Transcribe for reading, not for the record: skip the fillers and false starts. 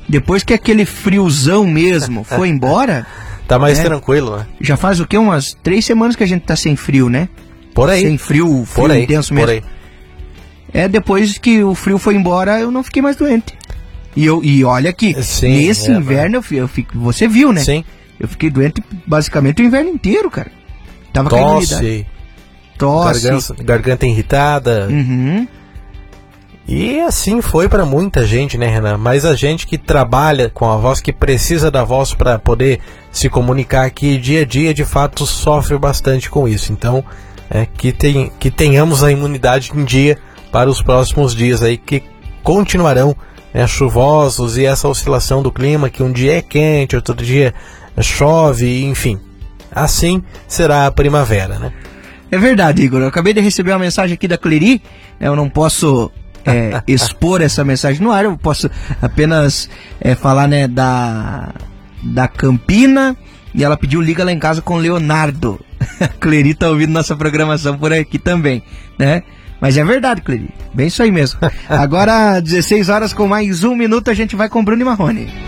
Depois que aquele friozão mesmo foi embora... Tá mais tranquilo, né? Já faz o quê? Umas 3 semanas que a gente tá sem frio, né? Por aí. Sem frio intenso mesmo. Por aí. Depois que o frio foi embora, eu não fiquei mais doente. E olha que nesse inverno eu fico, você viu, né? Sim. Eu fiquei doente basicamente o inverno inteiro, cara. Tava com imunidade. Tosse. Garganta irritada. Uhum. E assim foi para muita gente, né, Renan? Mas a gente que trabalha com a voz, que precisa da voz para poder se comunicar aqui dia a dia, de fato sofre bastante com isso. Então, que tenhamos a imunidade em dia para os próximos dias aí, que continuarão chuvosos, e essa oscilação do clima, que um dia é quente, outro dia chove, enfim. Assim será a primavera, né? É verdade, Igor. Eu acabei de receber uma mensagem aqui da Cleri. Eu não posso expor essa mensagem no ar. Eu posso apenas falar, né, da Campina. E ela pediu liga lá em casa com o Leonardo. A Cleri tá ouvindo nossa programação por aqui também, né? Mas é verdade, Cleri. Bem isso aí mesmo. Agora, 16 horas com mais 1 minuto, a gente vai com Bruno e Marrone.